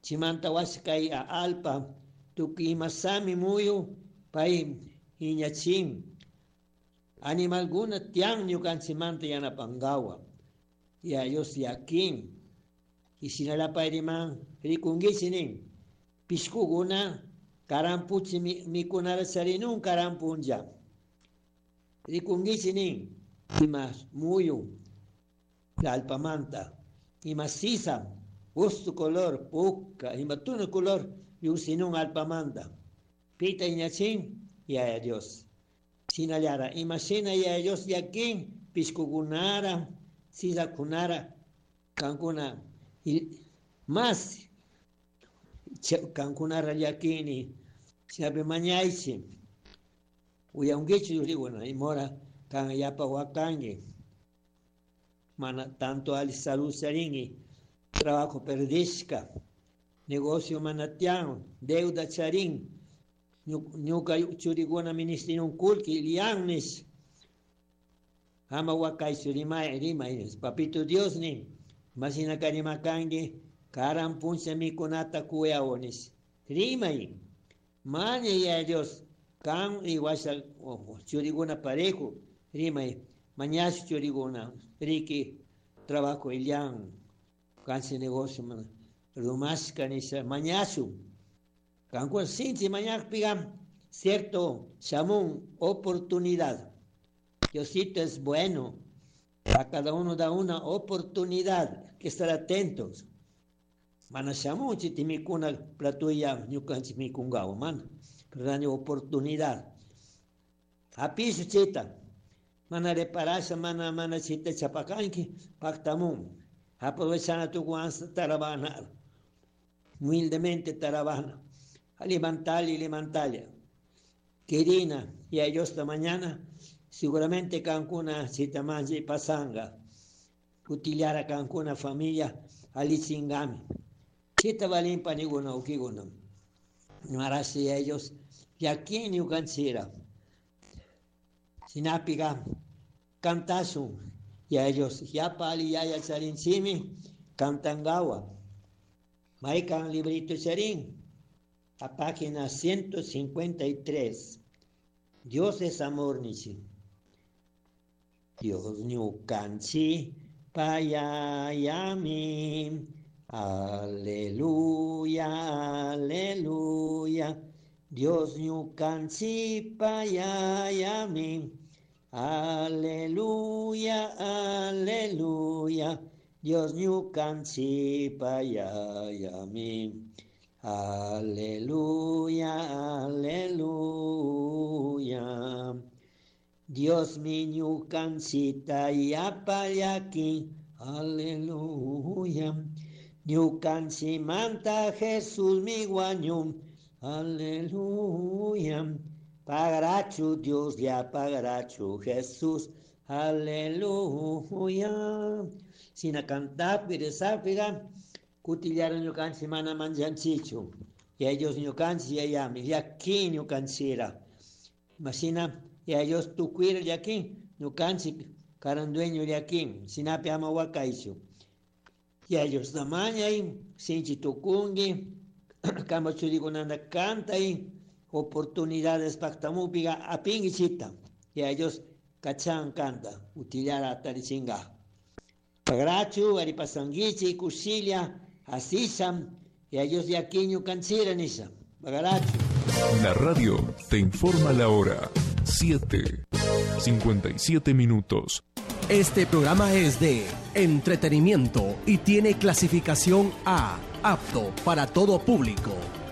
chimanta waskay a alpa tuki masami muyo pay iñachim animal guna tiang ñukan chimanta yanapangawa ya Dios yakin y sinalapay riman rikungisining pishkuguna karampuchi mikunara sarinun karampunja rikungisining imas muyo la alpamanta imas sisa gusto color puka imatuno color yusinun alpamanta pita iñachin ya Dios sinalara imashina ya Dios yakin pishkugunara sisa kunara kankuna más kankunara yakini sabe mañaichi uyaungichi yuriguna imora kan yapa wakangi mana tanto al salud saringi trabajo perdisca negocio manatiano deuda charin ñuka churiguna ministrin kulki liangnis ama wakai surimay rimay papito Dios ni masina karimakangi karam puncha mikunata kuyaonis rimay maña ya Dios kan iwasa churiguna parejo rimay mañas churiguna riki trabajo iliang kanse negocio man rumas kanisa mañasu kanko sinti mañak pigam cierto chamón oportunidad Diosito es bueno a cada uno da una oportunidad que estar atentos mana chamón chitimikuna platuya ñukanchi mikungaw man pero oportunidad apisu chita mana reparasa mana chita chapakanki pactamun aprovechando tu guanza taravana humildemente taravana alimentarle querina y a ellos esta mañana seguramente cancuna chitamanji pasanga utiliara cancuna familia alichingami chita valimpa ninguna ukiguna marasi ellos y aquí ni ucancira sinapiga cantasu y a ellos ya pali ya charinchimi cantangawa maikan librito charin a página 153 Dios es amor nichi Dios ñukanchi payayami aleluya aleluya Dios ñukanchi payayami aleluya aleluya Dios ñukanchi payayami aleluya aleluya Dios mi ñukancita yapayaki aleluya ñukanchi manta Jesús mi guañum aleluya pagarachu Dios ya pagarachu Jesús aleluya sina cantar piresafiga kutillaron ñukanchi mana manjanchichu y ellos ñukanchi yayami yaki ñukanchira masina y ellos tukuira yaki ñukanchi karandueño yaki sinapi ama wakaichu y ellos tamaña y sinchi tukungi kama churigunanda canta y oportunidades pactamupiga apingichita y ellos kachan canta utillara tarichinga pagrachu aripasangichi kusilia asisam y ellos de aquí ñukanchira nisa pagrachu. La radio te informa la hora 7:57. Este programa es de entretenimiento y tiene clasificación A, apto para todo público.